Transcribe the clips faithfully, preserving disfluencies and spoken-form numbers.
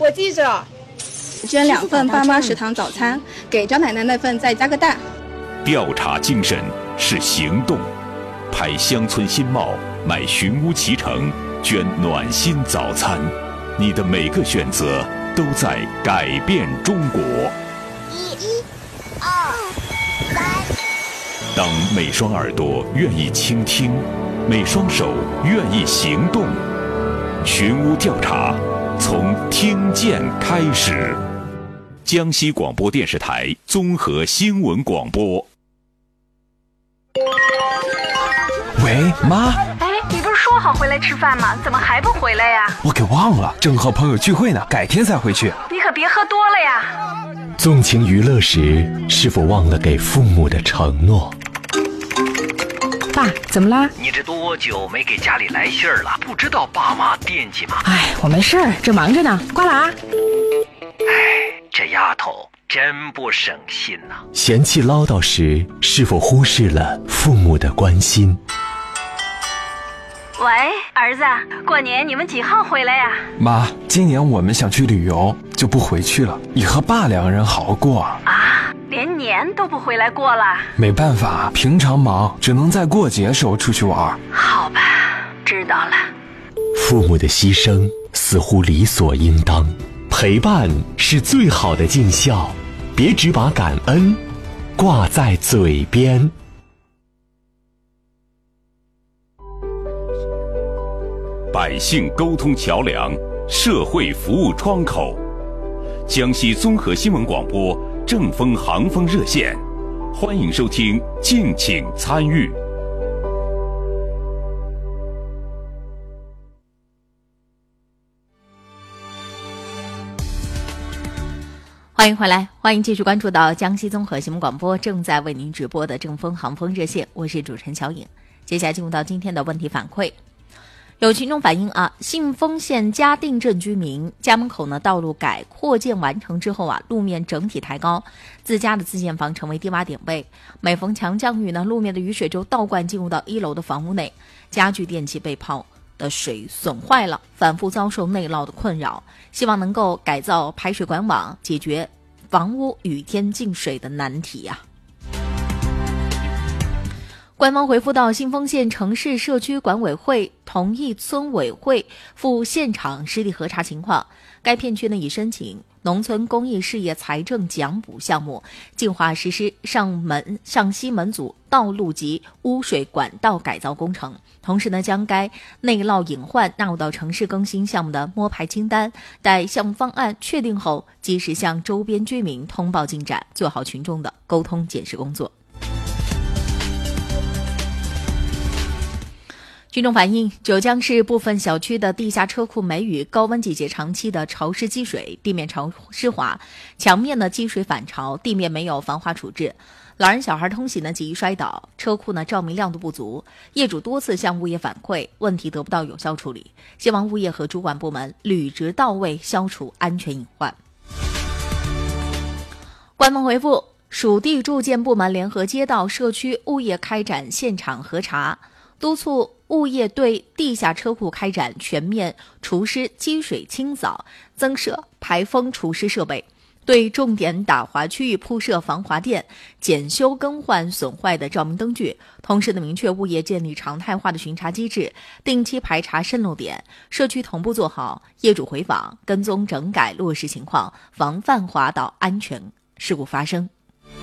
我记着。 捐两份爸妈食堂早餐，给张奶奶那份再加个蛋。 调查精神是行动，拍乡村新貌，买寻屋脐橙，捐暖心早餐。你的每个选择都在改变中国。 一、一、二、三。 当每双耳朵愿意倾听，每双手愿意行动，寻屋调查从听见开始。江西广播电视台综合新闻广播。 喂，妈。 哎，你不是说好回来吃饭吗？怎么还不回来呀？ 我给忘了，正和朋友聚会呢，改天再回去。 你可别喝多了呀。 纵情娱乐时，是否忘了给父母的承诺？ 爸，怎么啦？ 你这多久没给家里来信儿了？不知道爸妈惦记吗？ 哎，我没事儿，正忙着呢，挂了啊。 哎，这丫头真不省心呐、啊。 嫌弃唠叨时，是否忽视了父母的关心？ 喂，儿子，过年你们几号回来呀？ 妈，今年我们想去旅游，就不回去了，你和爸两个人好好过啊。 啊，连年都不回来过了？ 没办法，平常忙，只能在过节时候出去玩。 好吧，知道了。 父母的牺牲似乎理所应当，陪伴是最好的尽孝，别只把感恩挂在嘴边。 百姓沟通桥梁，社会服务窗口。江西综合新闻广播正风航风热线，欢迎收听，敬请参与。 欢迎回来，欢迎继续关注到江西综合新闻广播正在为您直播的正风航风热线，我是主持人小颖。接下来进入到今天的问题反馈。有群众反映啊，信丰县嘉定镇居民家门口呢道路改扩建完成之后啊，路面整体抬高，自家的自建房成为低洼点位。每逢强降雨呢，路面的雨水就倒灌进入到一楼的房屋内，家具电器被泡的水损坏了，反复遭受内涝的困扰。希望能够改造排水管网，解决房屋雨天进水的难题呀、啊。官方回复到，信丰县城市社区管委会同意村委会赴现场实地核查情况。该片区呢已申请农村公益事业财政奖补项目，计划实施上门上西门组道路及污水管道改造工程。同时呢，将该内涝隐患纳入到城市更新项目的摸排清单。待项目方案确定后，及时向周边居民通报进展，做好群众的沟通检视工作。群众反映，九江市部分小区的地下车库梅雨高温季节长期的潮湿积水，地面潮湿滑，墙面呢积水反潮，地面没有防滑处置，老人小孩通行呢极易摔倒，车库呢照明亮度不足，业主多次向物业反馈，问题得不到有效处理，希望物业和主管部门履职到位，消除安全隐患。官方回复，属地住建部门联合街道社区物业开展现场核查，督促物业对地下车库开展全面除湿积水清扫，增设排风除湿设备，对重点打滑区域铺设防滑垫，检修更换损坏的照明灯具。同时呢，明确物业建立常态化的巡查机制，定期排查渗漏点，社区同步做好业主回访跟踪整改落实情况，防范滑倒安全事故发生。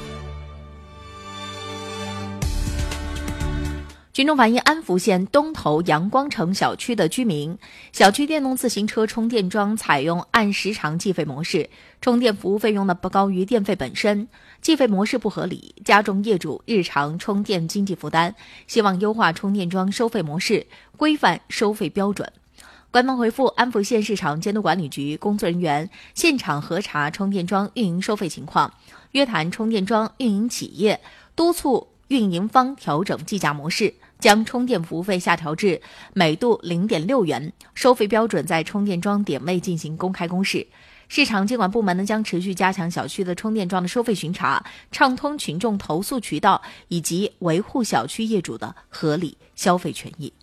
群众反映，安福县东头阳光城小区的居民，小区电动自行车充电桩采用按时长计费模式，充电服务费用呢不高于电费本身，计费模式不合理，加重业主日常充电经济负担，希望优化充电桩收费模式，规范收费标准。官方回复，安福县市场监督管理局工作人员现场核查充电桩运营收费情况，约谈充电桩运营企业，督促运营方调整计价模式，将充电服务费下调至每度 零点六元，收费标准在充电桩点位进行公开公示。市场监管部门呢将持续加强小区的充电桩的收费巡查，畅通群众投诉渠道，以及维护小区业主的合理消费权益。